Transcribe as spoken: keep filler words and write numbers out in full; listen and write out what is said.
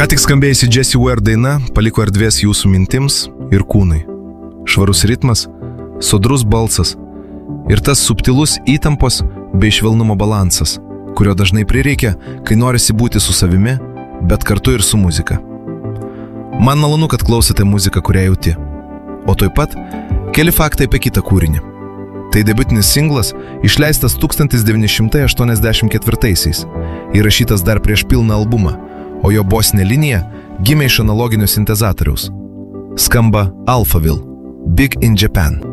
Ką tik skambėjusi Jessie Ware daina paliko erdvės jūsų mintims ir kūnai. Švarus ritmas, sodrus balsas ir tas subtilus įtampos bei švelnumo balansas, kurio dažnai prireikia, kai norisi būti su savimi, bet kartu ir su muzika. Man malonu, kad klausote muziką, kurią jauti. O taip pat keli faktai apie kitą kūrinį. Tai debiutinis singlas, išleistas tūkstantis devyni šimtai aštuoniasdešimt ketvirtaisiais, įrašytas dar prieš pilną albumą, o jo bosinė linija gimė iš analoginio sintezatoriaus. Skamba Alphaville, Big in Japan.